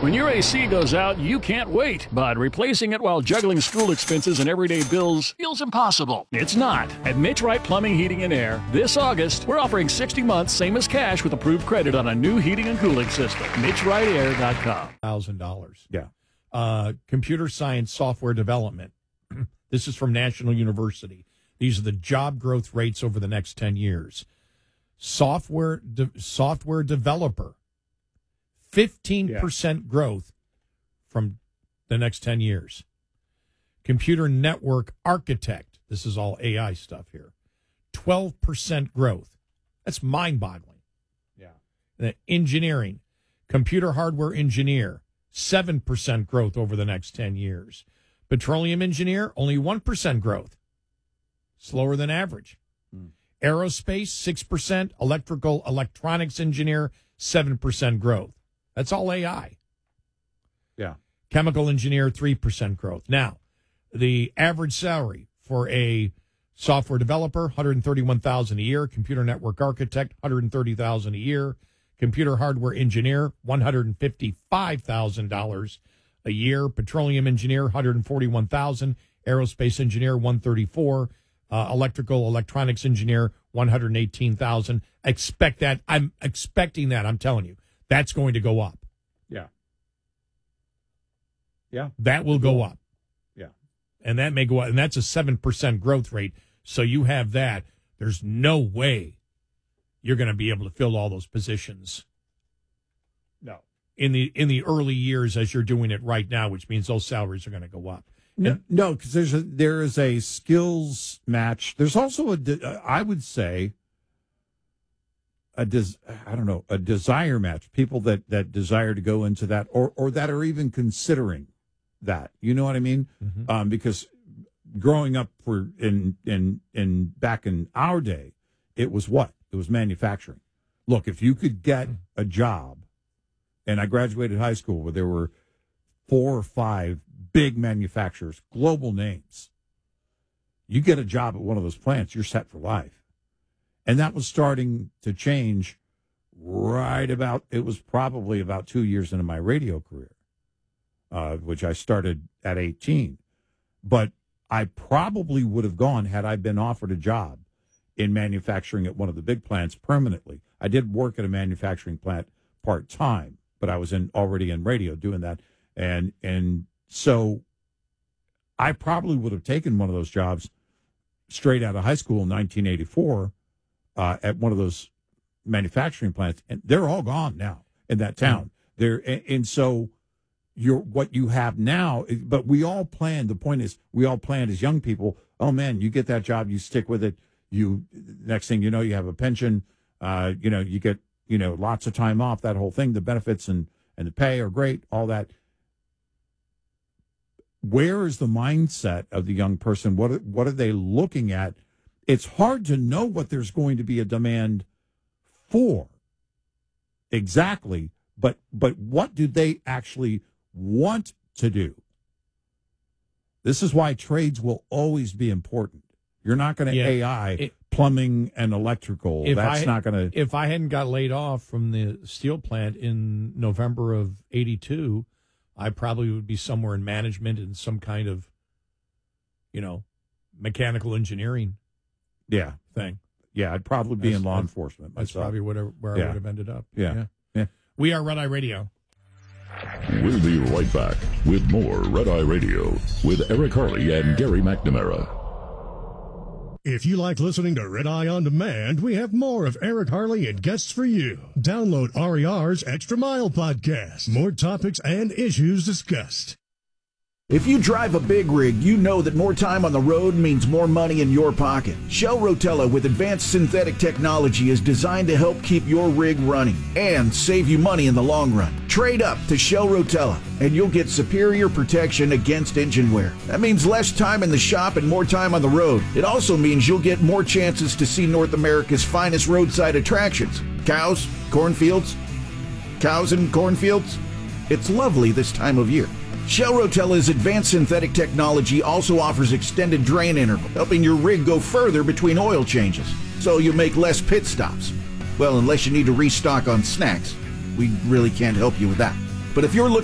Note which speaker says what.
Speaker 1: When your AC goes out, you can't wait, but replacing it while juggling school expenses and everyday bills feels impossible. It's not. At Mitch Wright Plumbing, Heating, and Air, this August, we're offering 60 months, same as cash, with approved credit on a new heating and cooling system. MitchWrightAir.com.
Speaker 2: $1,000.
Speaker 3: Yeah.
Speaker 2: Computer science software development. This is from National University. These are the job growth rates over the next 10 years. Software developer, 15% growth from the next 10 years. Computer network architect, this is all AI stuff here, 12% growth. That's mind-boggling.
Speaker 3: Yeah.
Speaker 2: Engineering, computer hardware engineer, 7% growth over the next 10 years. Petroleum engineer, only 1% growth. Slower than average. Aerospace, 6%. Electrical electronics engineer, 7% growth. That's all AI.
Speaker 3: Yeah.
Speaker 2: Chemical engineer, 3% growth. Now, the average salary for a software developer, $131,000 a year. Computer network architect, $130,000 a year. Computer hardware engineer, $155,000 a year. Petroleum engineer, $141,000. Aerospace engineer, $134,000. Electrical electronics engineer, $118,000. Expect that. I'm expecting that. I'm telling you, that's going to go up.
Speaker 3: Yeah. Yeah.
Speaker 2: That will go up.
Speaker 3: Yeah.
Speaker 2: And that may go up. And that's a 7% growth rate. So you have that. There's no way you're going to be able to fill all those positions.
Speaker 3: No.
Speaker 2: In the early years as you're doing it right now, which means those salaries are going to go up.
Speaker 3: No, because there is a skills match. There's also I would say a desire match. People that desire to go into that, or that are even considering that. You know what I mean?
Speaker 2: Mm-hmm.
Speaker 3: Because growing up in back in our day, it was what? It was manufacturing. Look, if you could get a job, and I graduated high school where there were 4 or 5 big manufacturers, global names. You get a job at one of those plants, you're set for life. And that was starting to change it was probably about 2 years into my radio career, which I started at 18. But I probably would have gone had I been offered a job in manufacturing at one of the big plants permanently. I did work at a manufacturing plant part-time, but I was already in radio doing that. And so I probably would have taken one of those jobs straight out of high school in 1984 at one of those manufacturing plants, and they're all gone now in that town. And so what you have now, but we all planned. The point is, we all planned as young people. Oh man, you get that job, you stick with it. Next thing you know, you have a pension. You get lots of time off. That whole thing, the benefits and the pay are great. All that. Where is the mindset of the young person? What are they looking at? It's hard to know what there's going to be a demand for exactly, but what do they actually want to do? This is why trades will always be important. You're not going to AI plumbing and electrical. That's not going to.
Speaker 2: If I hadn't got laid off from the steel plant in November of '82, I probably would be somewhere in management and some kind of, mechanical engineering thing.
Speaker 3: Yeah, I'd probably be in law enforcement myself.
Speaker 2: That's probably where I would have ended up.
Speaker 3: Yeah.
Speaker 2: We are Red Eye Radio.
Speaker 4: We'll be right back with more Red Eye Radio with Eric Harley and Gary McNamara.
Speaker 5: If you like listening to Red Eye On Demand, we have more of Eric Harley and guests for you. Download RER's Extra Mile podcast. More topics and issues discussed.
Speaker 6: If you drive a big rig, you know that more time on the road means more money in your pocket. Shell Rotella with advanced synthetic technology is designed to help keep your rig running and save you money in the long run. Trade up to Shell Rotella and you'll get superior protection against engine wear. That means less time in the shop and more time on the road. It also means you'll get more chances to see North America's finest roadside attractions. Cows, cornfields, cows and cornfields. It's lovely this time of year. Shell Rotella's advanced synthetic technology also offers extended drain interval, helping your rig go further between oil changes, so you make less pit stops. Well, unless you need to restock on snacks, we really can't help you with that. But if you're looking